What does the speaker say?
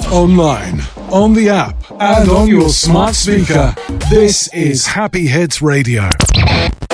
online, on the app, and on your smart speaker. This is Happy Hits Radio.